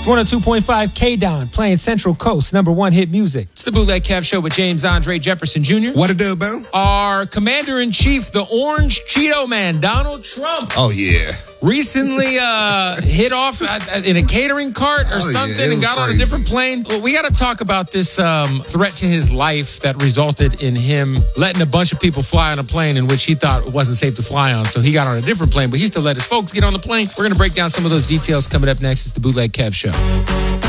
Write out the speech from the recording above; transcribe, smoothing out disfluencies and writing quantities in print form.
102.5 K-Don playing Central Coast #1 hit music. It's the Bootleg Kev Show with James Andre Jefferson Jr. What it do, Boo? Our Commander-in-Chief, the Orange Cheeto Man, Donald Trump, Oh, yeah. recently hit off in a catering cart or something and got on a different plane. Well, we got to talk about this threat to his life that resulted in him letting a bunch of people fly on a plane in which he thought it wasn't safe to fly on. So he got on a different plane, but he still let his folks get on the plane. We're going to break down some of those details coming up next. It's the Bootleg Kev Show.